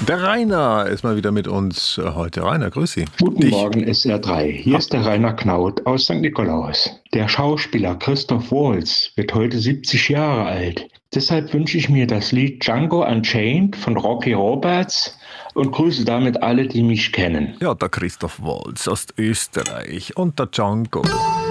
Der Rainer ist mal wieder mit uns heute. Rainer, grüß Sie. Guten Morgen, SR3. Hier ist der Rainer Knaut aus St. Nikolaus. Der Schauspieler Christoph Waltz wird heute 70 Jahre alt. Deshalb wünsche ich mir das Lied Django Unchained von Rocky Roberts und grüße damit alle, die mich kennen. Ja, der Christoph Waltz aus Österreich und der Django.